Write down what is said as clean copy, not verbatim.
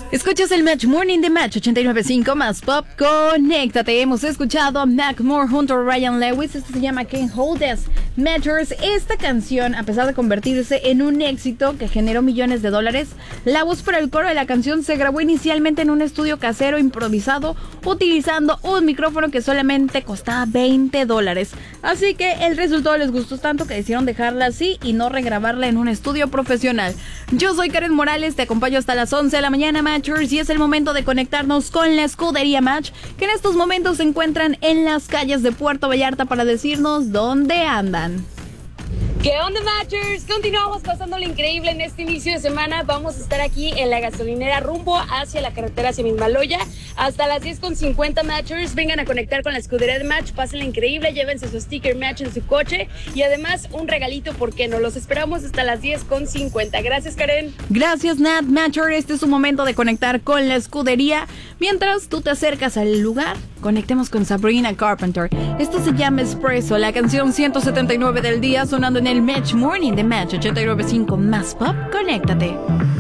Escuchas el Match Morning de Match 89.5 más Pop. Conéctate. Hemos escuchado a Macklemore junto a Ryan Lewis. Esto se llama Can't Hold Us Matters. Esta canción, a pesar de convertirse en un éxito que generó millones de dólares, la voz para el coro de la canción se grabó inicialmente en un estudio casero improvisado utilizando un micrófono que solamente costaba $20. Así que el resultado les gustó tanto que decidieron dejarla así y no regrabarla en un estudio profesional. Yo soy Karen Morales, te acompaño hasta las 11 de la mañana, Matchers, y es el momento de conectarnos con la escudería Match, que en estos momentos se encuentran en las calles de Puerto Vallarta para decirnos dónde andan. ¿Qué onda, Matchers? Continuamos pasándolo increíble en este inicio de semana. Vamos a estar aquí en la gasolinera rumbo hacia la carretera hacia Mismaloya hasta las 10:50, Matchers. Vengan a conectar con la escudería de Match, pásenla increíble, llévense su sticker Match en su coche y además un regalito, ¿por qué no? Los esperamos hasta las 10:50. Gracias, Karen. Gracias, Nat. Matcher, este es su momento de conectar con la escudería. Mientras tú te acercas al lugar, conectemos con Sabrina Carpenter. Esto se llama Espresso, la canción 179 del día, sonando en el Match Morning de Match 89.5 más Pop. Conéctate.